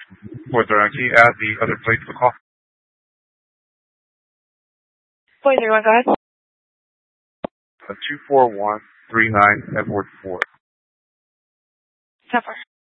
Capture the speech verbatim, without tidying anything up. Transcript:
four zero. Can you add the other plate to the call? four zero one, go ahead. Uh, two four one three nine Edward four. ten four.